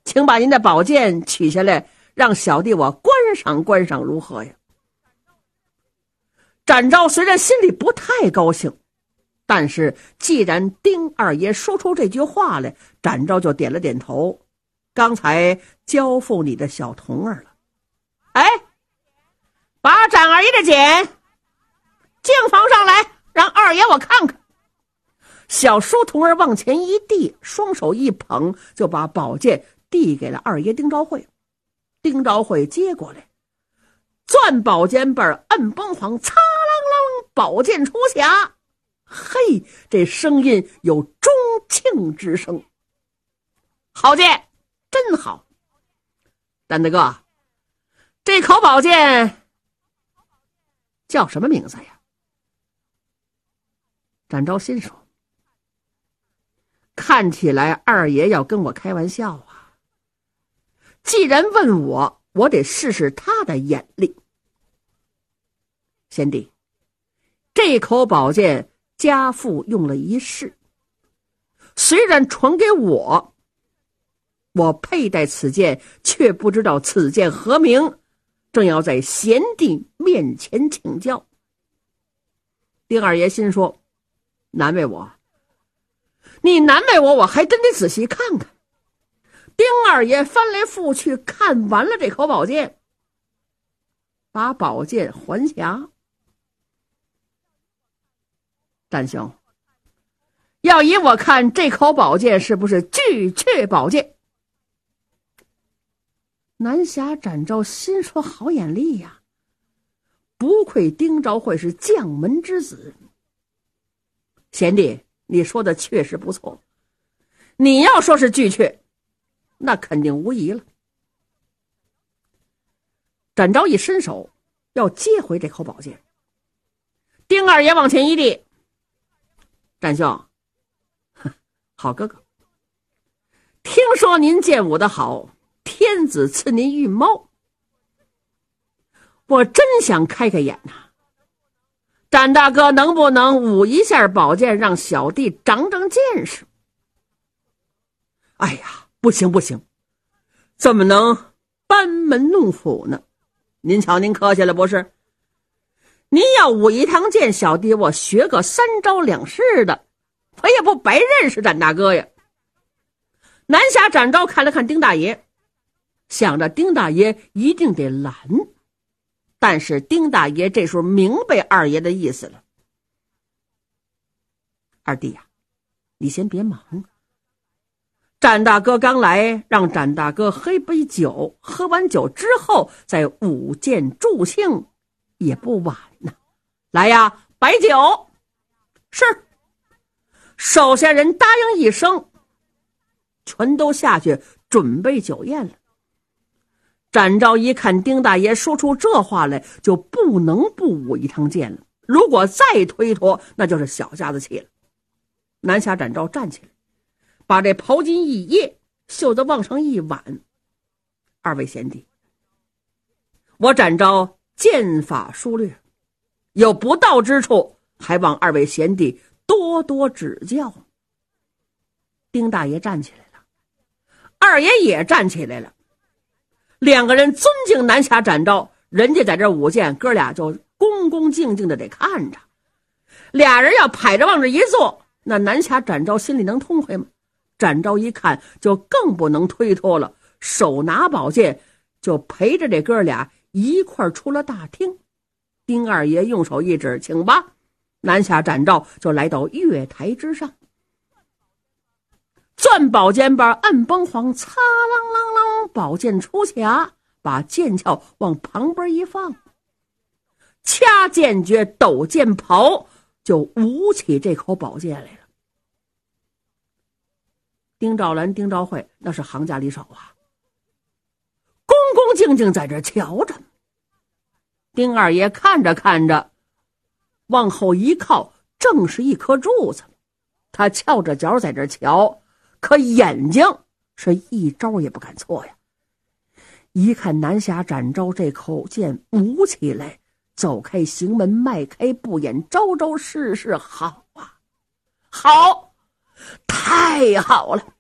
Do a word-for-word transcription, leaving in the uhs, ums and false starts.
请把您的宝剑取下来，让小弟我观赏观赏如何呀？展昭虽然心里不太高兴，但是既然丁二爷说出这句话来，展昭就点了点头。刚才交付你的小童儿了。哎，把展二爷的剑敬房上来，让二爷我看看。小书童儿往前一递，双手一捧，就把宝剑递给了二爷丁昭会。丁昭会接过来，攥宝剑背摁崩簧，擦啷啷，宝剑出匣。嘿，这声音有钟磬之声。好剑，真好。展大哥，这口宝剑叫什么名字呀？展昭心说，看起来二爷要跟我开玩笑啊。既然问我，我得试试他的眼力。贤弟，这口宝剑家父用了一世，虽然传给我，我佩戴此剑，却不知道此剑何名，正要在贤弟面前请教。丁二爷心说，难为我，你难为我，我还真得仔细看看。丁二爷翻来覆去看完了这口宝剑，把宝剑还匣。展兄，要以我看，这口宝剑是不是巨阙宝剑？南侠展昭心说，好眼力呀，不愧丁昭会是将门之子。贤弟，你说的确实不错，你要说是巨阙，那肯定无疑了。展昭一伸手要接回这口宝剑，丁二爷往前一递，展兄，好哥哥，听说您剑舞的好，天子赐您玉猫，我真想开开眼呐、啊。展大哥能不能舞一下宝剑，让小弟长长见识？哎呀，不行不行，怎么能班门弄斧呢？您瞧您客气了不是？您要舞一趟剑，小弟我学个三招两式的，我也不白认识展大哥呀。南侠展昭看了看丁大爷，想着丁大爷一定得拦，但是丁大爷这时候明白二爷的意思了。二弟呀、啊，你先别忙，展大哥刚来，让展大哥喝一杯酒，喝完酒之后再舞剑助兴也不晚呢。来呀，摆酒。是。手下人答应一声，全都下去准备酒宴了。展昭一看丁大爷说出这话来，就不能不舞一趟剑了。如果再推脱，那就是小家子气了。南侠展昭站起来，把这袍襟一掖，袖子往上一挽。二位贤弟，我展昭剑法疏略，有不到之处，还望二位贤弟多多指教。丁大爷站起来了，二爷也站起来了，两个人尊敬南侠展昭，人家在这舞剑，哥俩就恭恭敬敬的得看着。俩人要排着往这一坐，那南侠展昭心里能痛快吗？展昭一看就更不能推脱了，手拿宝剑就陪着这哥俩一块出了大厅。丁二爷用手一指，请吧。南侠展昭就来到月台之上，攥宝剑把摁崩簧，擦啷啷啷，宝剑出匣，把剑鞘往旁边一放，掐剑诀，抖剑袍，就舞起这口宝剑来了。丁兆兰、丁兆慧那是行家里手啊，恭恭敬敬在这瞧着。丁二爷看着看着，往后一靠，正是一颗柱子。他翘着脚在这瞧，可眼睛是一招也不敢错呀。一看南侠展昭这口剑舞起来，走开行门，迈开步眼，招招式式，好啊，好，太好了。